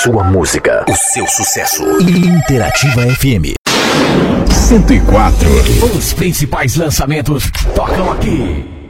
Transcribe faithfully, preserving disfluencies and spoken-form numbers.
sua música, o seu sucesso. Interativa F M cento e quatro. Os principais lançamentos tocam aqui.